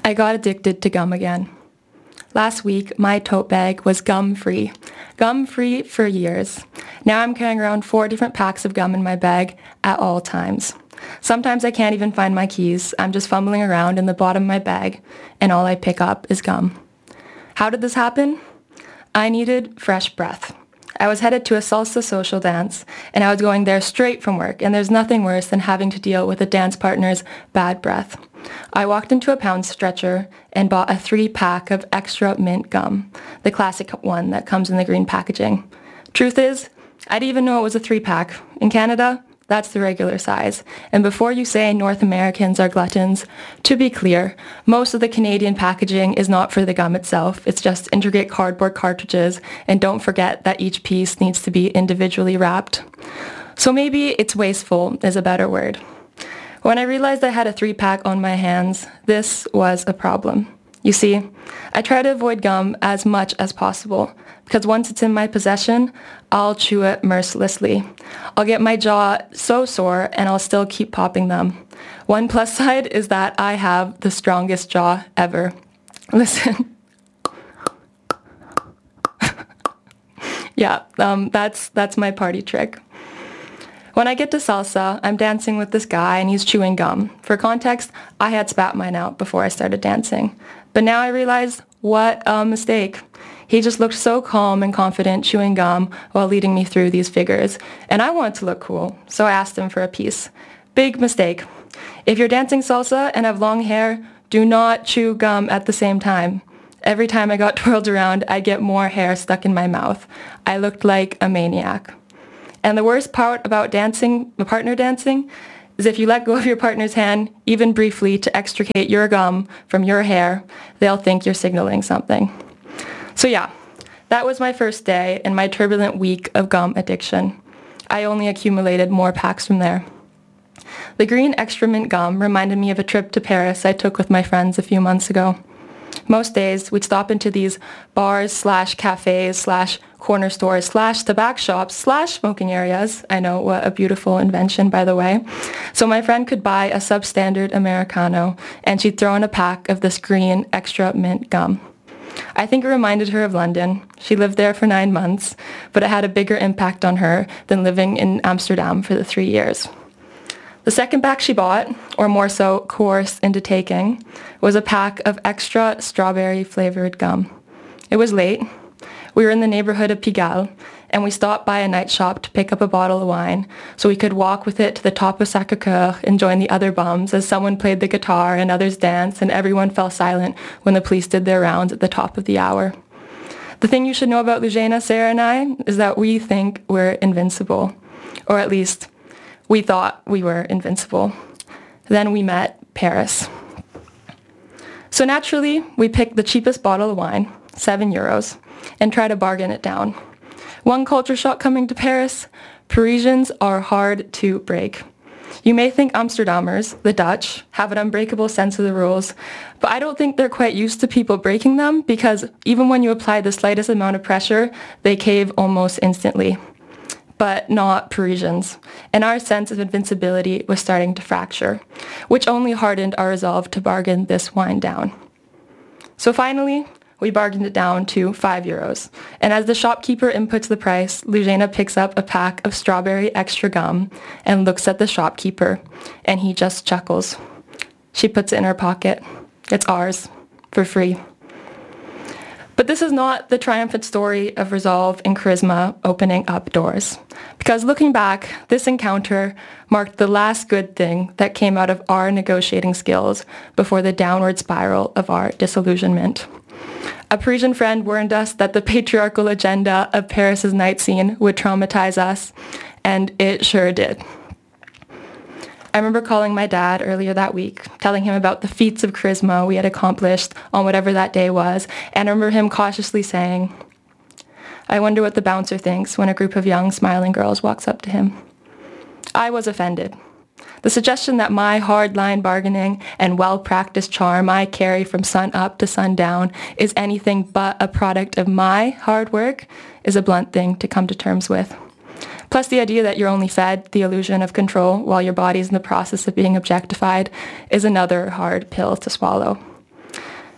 I got addicted to gum again. Last week, my tote bag was gum-free. Gum-free for years. Now I'm carrying around 4 different packs of gum in my bag at all times. Sometimes I can't even find my keys. I'm just fumbling around in the bottom of my bag, and all I pick up is gum. How did this happen? I needed fresh breath. I was headed to a salsa social dance, and I was going there straight from work, and there's nothing worse than having to deal with a dance partner's bad breath. I walked into a pound stretcher and bought a 3-pack of extra mint gum, the classic one that comes in the green packaging. Truth is, I didn't even know it was a 3-pack. In Canada, that's the regular size. And before you say North Americans are gluttons, to be clear, most of the Canadian packaging is not for the gum itself. It's just intricate cardboard cartridges, and don't forget that each piece needs to be individually wrapped. So maybe it's wasteful is a better word. When I realized I had a 3-pack on my hands, this was a problem. You see, I try to avoid gum as much as possible, because once it's in my possession, I'll chew it mercilessly. I'll get my jaw so sore, and I'll still keep popping them. One plus side is that I have the strongest jaw ever. Listen. Yeah, that's my party trick. When I get to salsa, I'm dancing with this guy and he's chewing gum. For context, I had spat mine out before I started dancing. But now I realize, what a mistake. He just looked so calm and confident chewing gum while leading me through these figures. And I wanted to look cool, so I asked him for a piece. Big mistake. If you're dancing salsa and have long hair, do not chew gum at the same time. Every time I got twirled around, I'd get more hair stuck in my mouth. I looked like a maniac. And the worst part about dancing, partner dancing, is if you let go of your partner's hand, even briefly, to extricate your gum from your hair, they'll think you're signaling something. So yeah, that was my first day in my turbulent week of gum addiction. I only accumulated more packs from there. The green extra mint gum reminded me of a trip to Paris I took with my friends a few months ago. Most days, we'd stop into these bars/cafes/corner stores/tobacco shops/smoking areas. I know, what a beautiful invention, by the way. So my friend could buy a substandard Americano, and she'd throw in a pack of this green extra mint gum. I think it reminded her of London. She lived there for 9 months, but it had a bigger impact on her than living in Amsterdam for the 3 years. The second pack she bought, or more so coerced into taking, was a pack of extra strawberry-flavored gum. It was late. We were in the neighborhood of Pigalle, and we stopped by a night shop to pick up a bottle of wine so we could walk with it to the top of Sacré-Cœur and join the other bums as someone played the guitar and others danced and everyone fell silent when the police did their rounds at the top of the hour. The thing you should know about Lugena, Sarah, and I is that we think we're invincible, or at least we thought we were invincible. Then we met Paris. So naturally, we picked the cheapest bottle of wine, €7, and tried to bargain it down. One culture shock coming to Paris: Parisians are hard to break. You may think Amsterdammers, the Dutch, have an unbreakable sense of the rules, but I don't think they're quite used to people breaking them, because even when you apply the slightest amount of pressure, they cave almost instantly. But not Parisians, and our sense of invincibility was starting to fracture, which only hardened our resolve to bargain this wine down. So finally, we bargained it down to €5, and as the shopkeeper inputs the price, Lugena picks up a pack of strawberry extra gum and looks at the shopkeeper, and he just chuckles. She puts it in her pocket. It's ours, for free. But this is not the triumphant story of resolve and charisma opening up doors. Because looking back, this encounter marked the last good thing that came out of our negotiating skills before the downward spiral of our disillusionment. A Parisian friend warned us that the patriarchal agenda of Paris's night scene would traumatize us, and it sure did. I remember calling my dad earlier that week, telling him about the feats of charisma we had accomplished on whatever that day was, and I remember him cautiously saying, "I wonder what the bouncer thinks when a group of young, smiling girls walks up to him." I was offended. The suggestion that my hard-line bargaining and well-practiced charm I carry from sun up to sundown is anything but a product of my hard work is a blunt thing to come to terms with. Plus, the idea that you're only fed the illusion of control while your body's in the process of being objectified is another hard pill to swallow.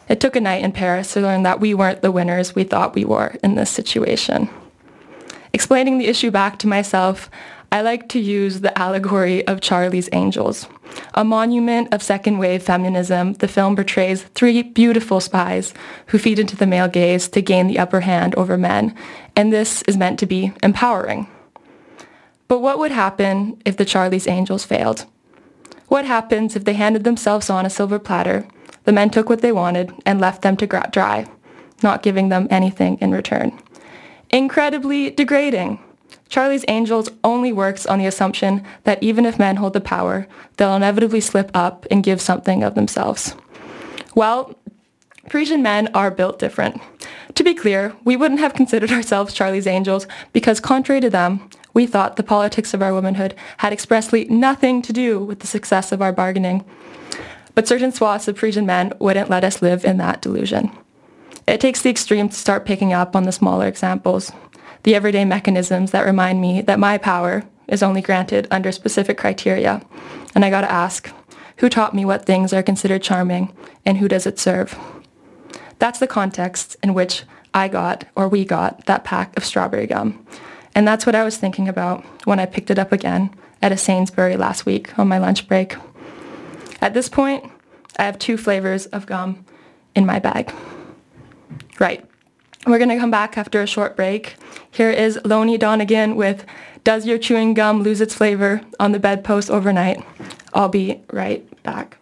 It took a night in Paris to learn that we weren't the winners we thought we were in this situation. Explaining the issue back to myself, I like to use the allegory of Charlie's Angels. A monument of second-wave feminism, the film portrays three beautiful spies who feed into the male gaze to gain the upper hand over men, and this is meant to be empowering. But what would happen if the Charlie's Angels failed? What happens if they handed themselves on a silver platter, the men took what they wanted, and left them to dry, not giving them anything in return? Incredibly degrading. Charlie's Angels only works on the assumption that even if men hold the power, they'll inevitably slip up and give something of themselves. Well, Parisian men are built different. To be clear, we wouldn't have considered ourselves Charlie's Angels because, contrary to them, we thought the politics of our womanhood had expressly nothing to do with the success of our bargaining. But certain swaths of Parisian men wouldn't let us live in that delusion. It takes the extreme to start picking up on the smaller examples, the everyday mechanisms that remind me that my power is only granted under specific criteria. And I gotta ask, who taught me what things are considered charming and who does it serve? That's the context in which we got that pack of strawberry gum. And that's what I was thinking about when I picked it up again at a Sainsbury last week on my lunch break. At this point, I have 2 flavors of gum in my bag. Right. We're going to come back after a short break. Here is Loney Donegan with Does Your Chewing Gum Lose Its Flavor on the Bedpost Overnight? I'll be right back.